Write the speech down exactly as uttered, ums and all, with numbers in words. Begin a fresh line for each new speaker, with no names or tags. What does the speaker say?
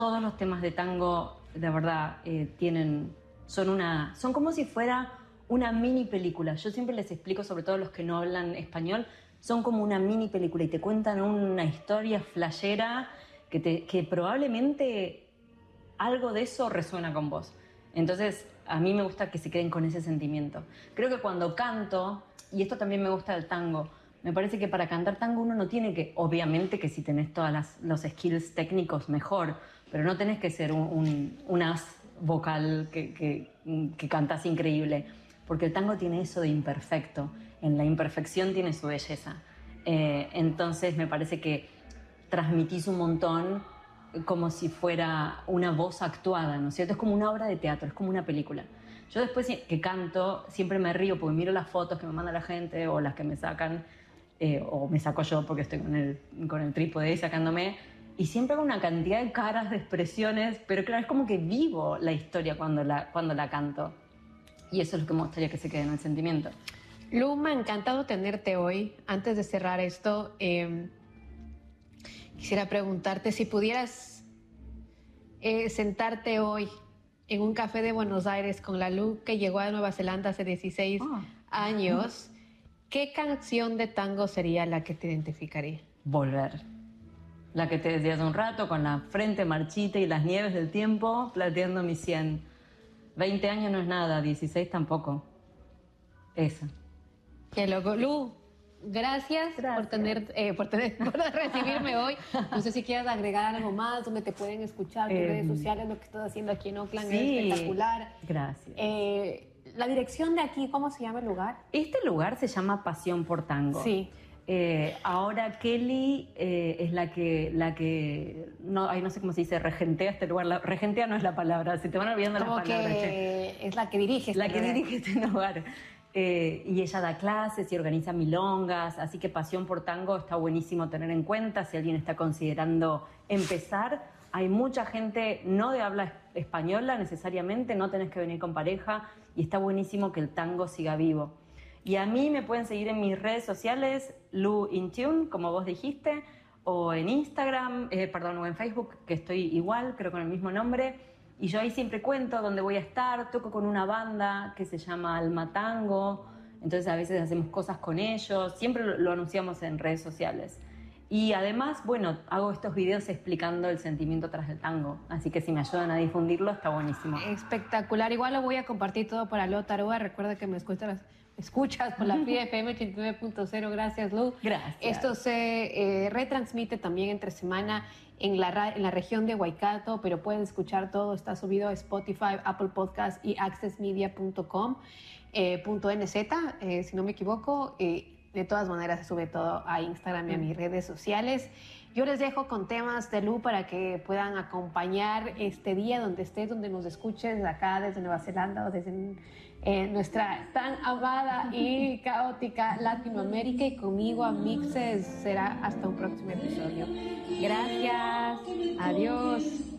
todos los temas de tango, de verdad, eh, tienen, son una, son como si fuera una mini película. Yo siempre les explico, sobre todo los que no hablan español, son como una mini película y te cuentan una historia flashera que, te, que probablemente algo de eso resuena con vos. Entonces, a mí me gusta que se queden con ese sentimiento. Creo que cuando canto, y esto también me gusta del tango, me parece que para cantar tango uno no tiene que, obviamente que si tenés todos los skills técnicos mejor, pero no tenés que ser un, un, un as vocal que, que, que cantás increíble, porque el tango tiene eso de imperfecto, en la imperfección tiene su belleza. Eh, entonces me parece que transmitís un montón como si fuera una voz actuada, ¿no es cierto? Es como una obra de teatro, es como una película. Yo después que canto siempre me río porque miro las fotos que me manda la gente o las que me sacan, eh, o me saco yo porque estoy con el, con el trípode ahí sacándome, y siempre hago una cantidad de caras, de expresiones, pero claro, es como que vivo la historia cuando la, cuando la canto. Y eso es lo que me gustaría que se quede en el sentimiento.
Lu, me ha encantado tenerte hoy. Antes de cerrar esto, eh, quisiera preguntarte si pudieras eh, sentarte hoy en un café de Buenos Aires con la Lu que llegó a Nueva Zelanda hace dieciséis oh. años, ¿qué canción de tango sería la que te identificaría?
Volver. La que te decía hace un rato, con la frente marchita y las nieves del tiempo plateando mi cien. veinte años no es nada, dieciséis tampoco. Esa.
Qué loco. Lu, gracias, gracias. por tener, eh, por, tener por recibirme hoy. No sé si quieras agregar algo más, donde te pueden escuchar, tus eh, redes sociales, lo que estás haciendo aquí en Oakland, sí, es espectacular.
Gracias.
Eh, la dirección de aquí, ¿cómo se llama el lugar?
Este lugar se llama Pasión por Tango.
Sí.
Eh, ahora Kelly eh, es la que, la que no, ay, no sé cómo se dice, regentea este lugar. La, regentea no es la palabra, se te van olvidando
como
las palabras.
Que che. Es la que dirige este
La
lugar.
que dirige este lugar. Eh, y ella da clases y organiza milongas, así que Pasión por Tango está buenísimo tener en cuenta si alguien está considerando empezar. Hay mucha gente no de habla española necesariamente, no tenés que venir con pareja y está buenísimo que el tango siga vivo. Y a mí me pueden seguir en mis redes sociales, Lu Intune, como vos dijiste, o en Instagram, eh, perdón, o en Facebook, que estoy igual, creo con el mismo nombre. Y yo ahí siempre cuento dónde voy a estar, toco con una banda que se llama Alma Tango, entonces a veces hacemos cosas con ellos, siempre lo, lo anunciamos en redes sociales. Y además, bueno, hago estos videos explicando el sentimiento tras el tango, así que si me ayudan a difundirlo está buenísimo.
Espectacular, igual lo voy a compartir todo para Lu Taroa, recuerda que me escuchas, me escuchas por la F I F M ochenta y nueve punto cero, gracias Lu.
Gracias.
Esto se eh, retransmite también entre semana en la, en la región de Waikato, pero pueden escuchar todo, está subido a Spotify, Apple Podcast y access media punto com punto n z, eh, si no me equivoco. Eh, de todas maneras se sube todo a Instagram y a mis redes sociales. Yo les dejo con temas de Lu para que puedan acompañar este día donde estés, donde nos escuches, desde acá, desde Nueva Zelanda o desde eh, nuestra tan amada y caótica Latinoamérica. Y conmigo a Mixes será hasta un próximo episodio. Gracias. Adiós.